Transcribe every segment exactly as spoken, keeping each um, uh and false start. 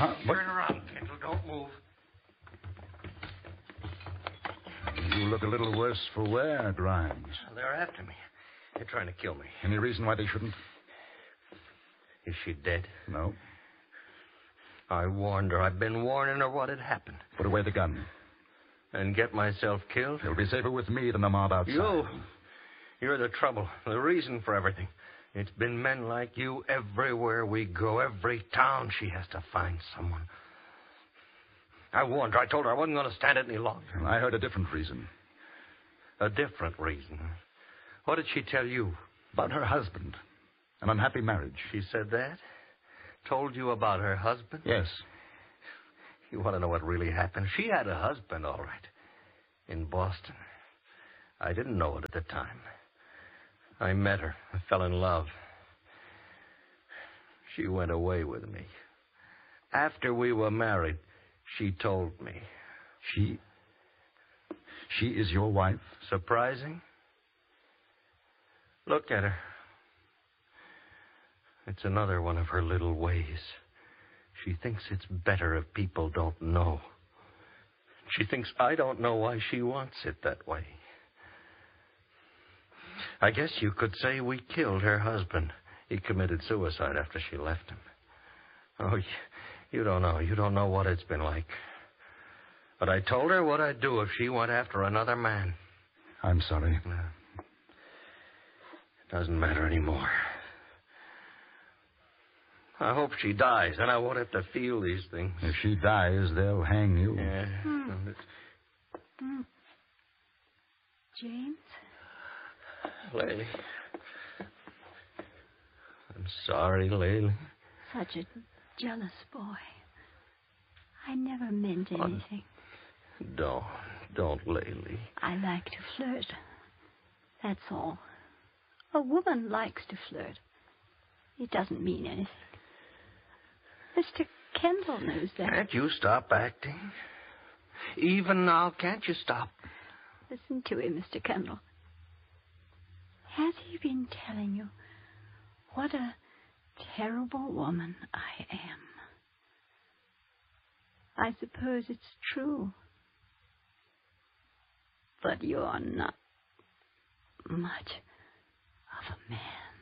Huh? What? Turn around, Kendall. Don't move. You look a little worse for wear, Grimes. They're after me. They're trying to kill me. Any reason why they shouldn't? Is she dead? No. I warned her. I've been warning her what had happened. Put away the gun. And get myself killed? You'll be safer with me than the mob outside. You. You're the trouble. The reason for everything. It's been men like you everywhere we go. Every town she has to find someone. I warned her. I told her I wasn't going to stand it any longer. I heard a different reason. A different reason? What did she tell you? About her husband. An unhappy marriage. She said that? Told you about her husband? Yes. You want to know what really happened? She had a husband, all right. In Boston. I didn't know it at the time. I met her. I fell in love. She went away with me. After we were married, she told me. She... She is your wife? Surprising? Look at her. It's another one of her little ways. She thinks it's better if people don't know. She thinks I don't know why she wants it that way. I guess you could say we killed her husband. He committed suicide after she left him. Oh, you don't know. You don't know what it's been like. But I told her what I'd do if she went after another man. I'm sorry. Uh, it doesn't matter anymore. I hope she dies, then I won't have to feel these things. If she dies, they'll hang you. Yeah. Hmm. Hmm. James? Laylee. I'm sorry, Laylee. Such a jealous boy. I never meant anything. Oh, don't. Don't, Laylee. I like to flirt. That's all. A woman likes to flirt. It doesn't mean anything. Mister Kendall knows that. Can't you stop acting? Even now, can't you stop? Listen to him, Mister Kendall. Has he been telling you what a terrible woman I am? I suppose it's true. But you're not much of a man,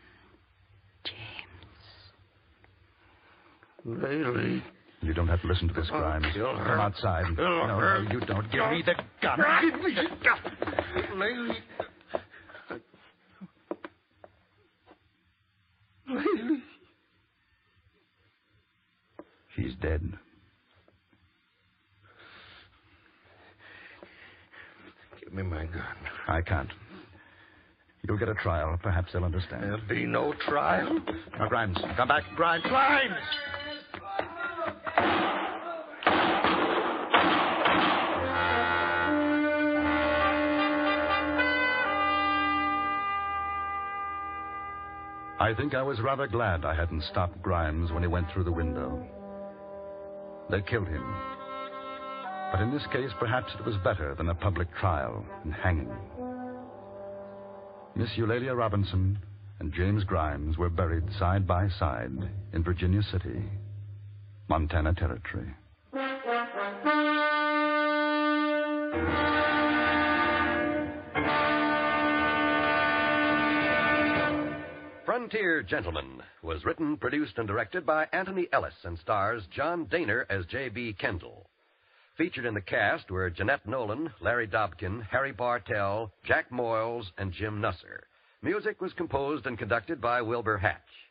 James. Laylee. You don't have to listen to this, Grimes. Kill her. Come outside. Kill no, her. no, you don't. Give me the gun. Give me the gun. Laylee. Laylee. She's dead. Give me my gun. I can't. You'll get a trial. Perhaps they'll understand. There'll be no trial. Now, Grimes, come back. Grimes. Grimes! I think I was rather glad I hadn't stopped Grimes when he went through the window. They killed him. But in this case, perhaps it was better than a public trial and hanging. Miss Eulalia Robinson and James Grimes were buried side by side in Virginia City, Montana Territory. Frontier Gentlemen was written, produced, and directed by Anthony Ellis and stars John Daner as J B. Kendall. Featured in the cast were Jeanette Nolan, Larry Dobkin, Harry Bartell, Jack Moyles, and Jim Nusser. Music was composed and conducted by Wilbur Hatch.